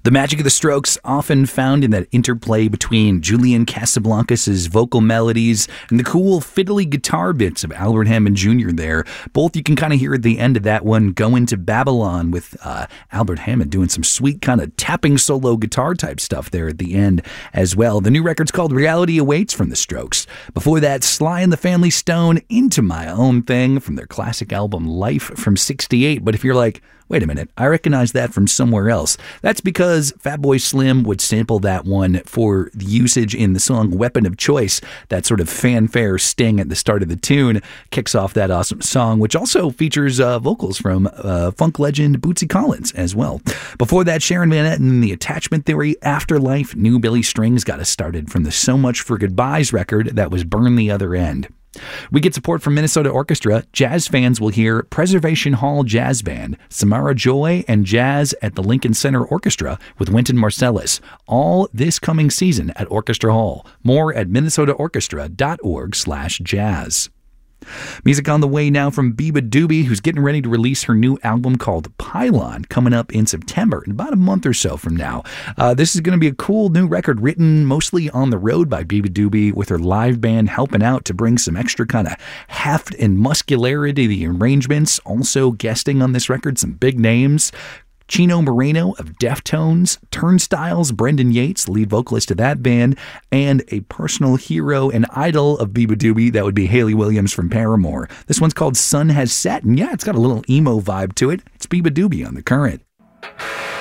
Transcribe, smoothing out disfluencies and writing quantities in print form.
The magic of the Strokes often found in that interplay between Julian Casablancas' vocal melodies and the cool fiddly guitar bits of Albert Hammond Jr. there. Both you can kind of hear at the end of that one, Going to Babylon, with Albert Hammond doing some sweet kind of tapping solo guitar type stuff there at the end as well. The new record's called Reality Awaits from the Strokes. Before that, Sly and the Family Stone, Into My Own Thing from their classic album Life from '68. But if you're like, wait a minute, I recognize that from somewhere else. That's because Fatboy Slim would sample that one for the usage in the song Weapon of Choice. That sort of fanfare sting at the start of the tune kicks off that awesome song, which also features vocals from funk legend Bootsy Collins as well. Before that, Sharon Van Etten and the Attachment Theory, Afterlife, New Billy Strings got us started from the So Much for Goodbyes record that was Burn the Other End. We get support from Minnesota Orchestra. Jazz fans will hear Preservation Hall Jazz Band, Samara Joy, and Jazz at the Lincoln Center Orchestra with Wynton Marsalis. All this coming season at Orchestra Hall. More at minnesotaorchestra.org/jazz. Music on the way now from beabadoobee, who's getting ready to release her new album called Pylon, coming up in September, in about a month or so from now. This is going to be a cool new record written mostly on the road by beabadoobee, with her live band helping out to bring some extra kind of heft and muscularity to the arrangements. Also guesting on this record, some big names: Chino Moreno of Deftones, Turnstiles, Brendan Yates, lead vocalist of that band, and a personal hero and idol of beabadoobee, that would be Hayley Williams from Paramore. This one's called Sun Has Set, and yeah, it's got a little emo vibe to it. It's beabadoobee on The Current.